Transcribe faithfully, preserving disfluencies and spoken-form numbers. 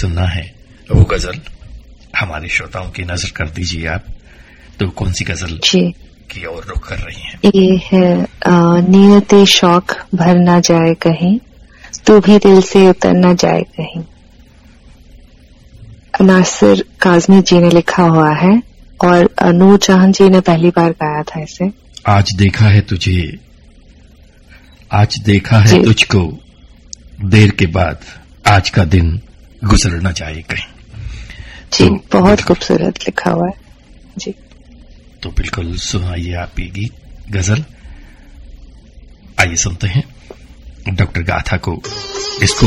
सुनना है वो गजल हमारे श्रोताओं की नजर कर दीजिए आप। तो कौन सी गजल जी की ओर रुख कर रही हैं? ये है नियते शौक भर ना जाए कहीं, तू भी दिल से उतर ना जाए कहीं। नासिर काज़मी जी ने लिखा हुआ है और नूर जहां जी ने पहली बार गाया था इसे। आज देखा है तुझे, आज देखा है तुझको, देर के बाद आज का दिन गुजर न जाए कहीं। जी तो बहुत खूबसूरत लिखा हुआ है जी। तो बिल्कुल सुनाइए आप ये गीत गजल। आइए सुनते हैं डॉक्टर गाथा को। इसको